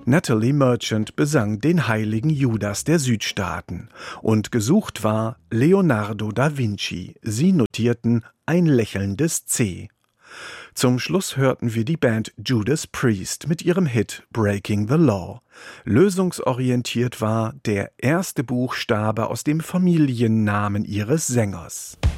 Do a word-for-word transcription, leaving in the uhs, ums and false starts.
Natalie Merchant besang den heiligen Judas der Südstaaten und gesucht war Leonardo da Vinci. Sie notierten ein lächelndes C. Zum Schluss hörten wir die Band Judas Priest mit ihrem Hit Breaking the Law. Lösungsorientiert war der erste Buchstabe aus dem Familiennamen ihres Sängers.